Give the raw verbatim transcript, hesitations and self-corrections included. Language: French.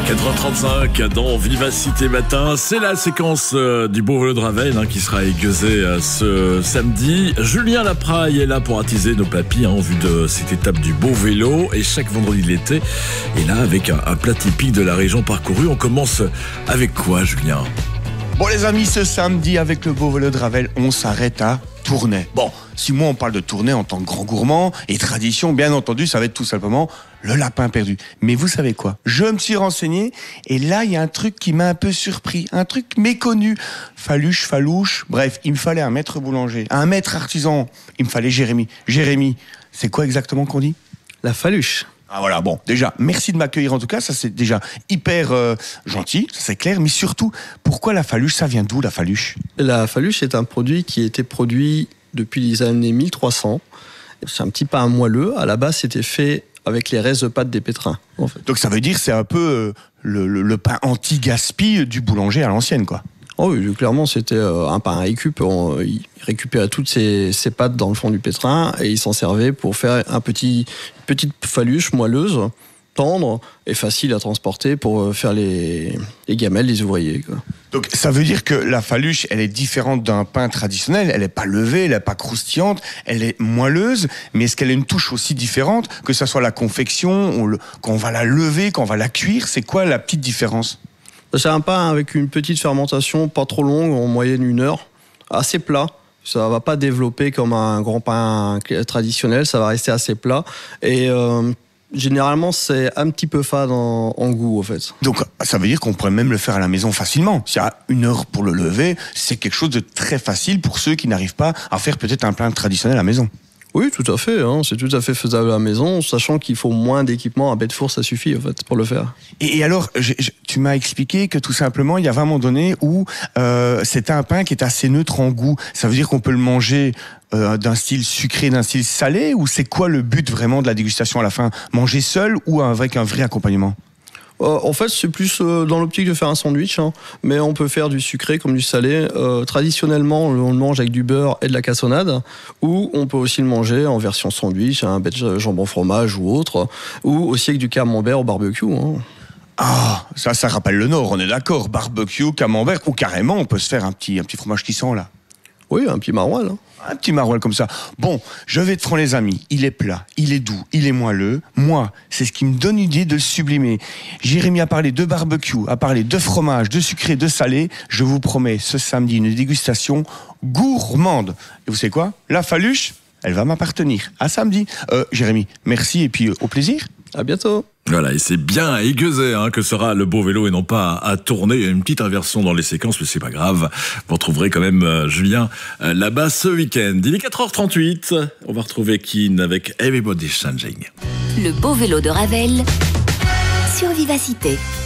quatre heures trente-cinq dans Vivacité Matin, c'est la séquence euh, du beau vélo de Ravel hein, qui sera aiguisé euh, ce samedi. Julien Lapraille est là pour attiser nos papilles hein, en vue de cette étape du beau vélo et chaque vendredi de l'été. Et là avec un, un plat typique de la région parcourue, on commence avec quoi Julien ? Bon les amis, ce samedi avec le beau vélo de Ravel, on s'arrête à Tournai. Bon, si moi on parle de Tournai en tant que grand gourmand et tradition, bien entendu, ça va être tout simplement le lapin perdu. Mais vous savez quoi ? Je me suis renseigné et là il y a un truc qui m'a un peu surpris, un truc méconnu. Faluche, falouche, bref, il me fallait un maître boulanger, un maître artisan, il me fallait Jérémy. Jérémy, c'est quoi exactement qu'on dit ? La faluche. Ah voilà, bon, déjà, merci de m'accueillir en tout cas, ça c'est déjà hyper euh, gentil, ça c'est clair, mais surtout, pourquoi la faluche, ça vient d'où la faluche ? La faluche est un produit qui a été produit depuis les années mille trois cents. C'est un petit pain moelleux, à la base c'était fait avec les restes de pâte des pétrins. En fait. Donc ça veut dire c'est un peu euh, le, le, le pain anti-gaspi du boulanger à l'ancienne, quoi. Oh oui, clairement, c'était un pain à récup. On, il récupérait toutes ces, ces pâtes dans le fond du pétrin et il s'en servait pour faire un petit, une petite faluche moelleuse, tendre et facile à transporter pour faire les, les gamelles des ouvriers, quoi. Donc ça veut dire que la faluche, elle est différente d'un pain traditionnel. Elle n'est pas levée, elle n'est pas croustillante, elle est moelleuse. Mais est-ce qu'elle a une touche aussi différente, que ce soit la confection, ou le, quand on va la lever, quand on va la cuire, c'est quoi la petite différence ? C'est un pain avec une petite fermentation, pas trop longue, en moyenne une heure, assez plat. Ça va pas développer comme un grand pain traditionnel, ça va rester assez plat. Et euh, généralement, c'est un petit peu fade en, en goût, en fait. Donc, ça veut dire qu'on pourrait même le faire à la maison facilement. S'il y a une heure pour le lever, c'est quelque chose de très facile pour ceux qui n'arrivent pas à faire peut-être un pain traditionnel à la maison. Oui, tout à fait. Hein. C'est tout à fait faisable à la maison, sachant qu'il faut moins d'équipement. Un baie de four, ça suffit en fait pour le faire. Et, et alors, je, je, tu m'as expliqué que tout simplement, il y avait un moment donné où euh, c'était un pain qui est assez neutre en goût. Ça veut dire qu'on peut le manger euh, d'un style sucré, d'un style salé, ou c'est quoi le but vraiment de la dégustation à la fin ? Manger seul ou avec un vrai accompagnement ? Euh, en fait, c'est plus euh, dans l'optique de faire un sandwich, hein, mais on peut faire du sucré comme du salé. Euh, traditionnellement, on le mange avec du beurre et de la cassonade, ou on peut aussi le manger en version sandwich, un bête jambon fromage ou autre, ou aussi avec du camembert au barbecue. Hein. Ah, ça, ça rappelle le Nord, on est d'accord. Barbecue, camembert, ou carrément, on peut se faire un petit, un petit fromage qui sent là. Oui, un petit maroilles. Hein. Un petit maroilles comme ça. Bon, je vais être franc les amis, il est plat, il est doux, il est moelleux. Moi, c'est ce qui me donne une idée de le sublimer. Jérémy a parlé de barbecue, a parlé de fromage, de sucré, de salé. Je vous promets ce samedi une dégustation gourmande. Et vous savez quoi ? La faluche, elle va m'appartenir. À samedi. Euh, Jérémy, merci et puis euh, au plaisir. À bientôt. Voilà, et c'est bien à Aiguezé hein, que sera le beau vélo et non pas à, à Tournai. Il y a une petite inversion dans les séquences, mais c'est pas grave. Vous retrouverez quand même euh, Julien euh, là-bas ce week-end. Il est quatre heures trente-huit. On va retrouver Keane avec Everybody's Changing. Le beau vélo de Ravel sur Vivacité.